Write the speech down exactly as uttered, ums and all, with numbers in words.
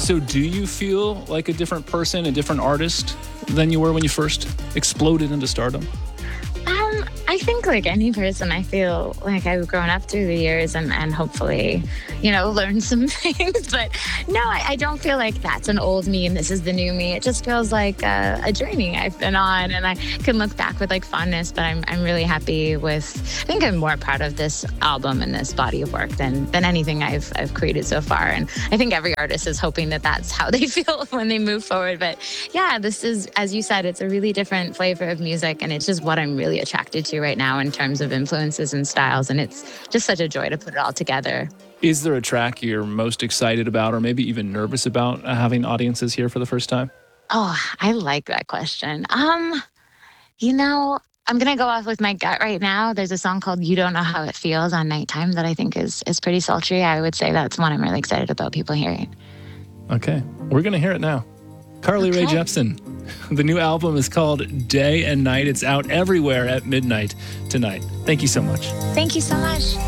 So do you feel like a different person, a different artist than you were when you first exploded into stardom? Um, I think like any person, I feel like I've grown up through the years and, and hopefully, you know, learned some things. But no, I, I don't feel like that's an old me and this is the new me. It just feels like a, a journey I've been on, and I can look back with like fondness. But I'm I'm really happy with. I think I'm more proud of this album and this body of work than than anything I've I've created so far. And I think every artist is hoping that that's how they feel when they move forward. But yeah, this is, as you said, it's a really different flavor of music, and it's just what I'm really attracted to right now in terms of influences and styles. And it's just such a joy to put it all together. Is there a track you're most excited about or maybe even nervous about uh, having audiences here for the first time? Oh, I like that question. Um, you know, I'm gonna go off with my gut right now. There's a song called "You Don't Know How It Feels" on Nighttime that I think is is pretty sultry. I would say that's one I'm really excited about people hearing. Okay, we're going to hear it now. Carly Rae Okay. Jepsen. The new album is called Day and Night. It's out everywhere at midnight tonight. Thank you so much. Thank you so much.